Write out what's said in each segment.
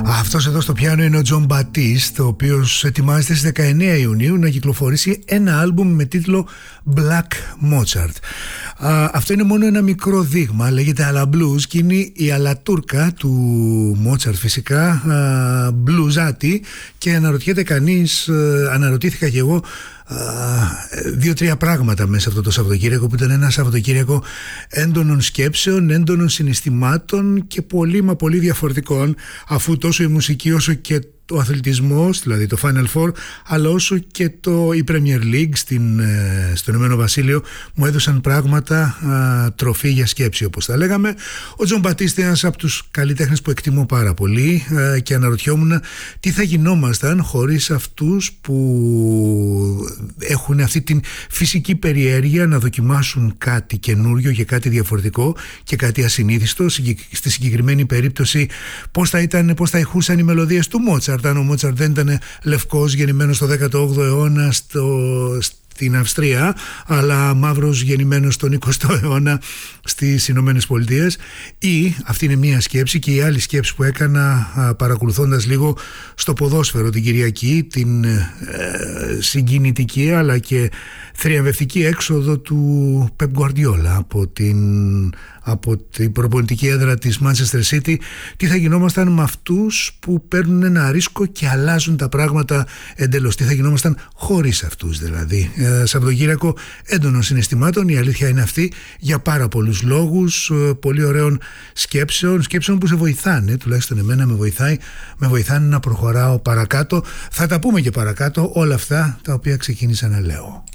Αυτός εδώ στο πιάνο είναι ο Τζον Μπατίστ, ο οποίος ετοιμάζεται στις 19 Ιουνίου να κυκλοφορήσει ένα άλμπουμ με τίτλο Black Mozart. Αυτό είναι μόνο ένα μικρό δείγμα, λέγεται Ala Blues και είναι η αλατούρκα του Mozart φυσικά, μπλουζάτη, και αναρωτιέται κανείς, αναρωτήθηκα και εγώ, 2-3 πράγματα μέσα αυτό το Σαββατοκύριακο, που ήταν ένα Σαββατοκύριακο έντονων σκέψεων, έντονων συναισθημάτων και πολύ μα πολύ διαφορετικών, αφού τόσο η μουσική όσο και ο αθλητισμός, δηλαδή το Final Four, αλλά όσο και η Premier League στον Ηνωμένο Βασίλειο μου έδωσαν πράγματα, τροφή για σκέψη, όπως τα λέγαμε. Ο Τζον Μπατίστ είναι ένας από τους καλλιτέχνες που εκτιμώ πάρα πολύ και αναρωτιόμουν τι θα γινόμασταν χωρίς αυτούς που έχουν αυτή την φυσική περιέργεια να δοκιμάσουν κάτι καινούριο και κάτι διαφορετικό και κάτι ασυνήθιστο. Στη συγκεκριμένη περίπτωση πώς θα ηχούσαν οι μελωδίες του Μότσαρτ, αν ο Μότσαρτ δεν ήταν λευκός, γεννημένος στο 18ο αιώνα στην Αυστρία, αλλά μαύρος γεννημένος στον 20ο αιώνα στις Ηνωμένες Πολιτείες. Ή, αυτή είναι μία σκέψη, και η άλλη σκέψη που έκανα παρακολουθώντας λίγο στο ποδόσφαιρο την Κυριακή, την συγκινητική αλλά και θριαμβευτική έξοδο του Πεπ Γκουαρντιόλα από την προπονητική έδρα της Manchester City. Τι θα γινόμασταν με αυτούς που παίρνουν ένα ρίσκο και αλλάζουν τα πράγματα εντελώς? Τι θα γινόμασταν χωρίς αυτούς δηλαδή? Σαββατοκύριακο έντονων συναισθημάτων, η αλήθεια είναι αυτή, για πάρα πολλούς λόγους, πολύ ωραίων σκέψεων που σε βοηθάνε, τουλάχιστον εμένα με βοηθάνε να προχωράω παρακάτω. Θα τα πούμε και παρακάτω όλα αυτά τα οποία ξεκίνησα να λέω.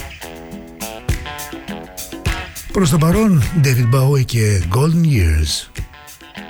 Προς το παρόν, David Bowie και Golden Years.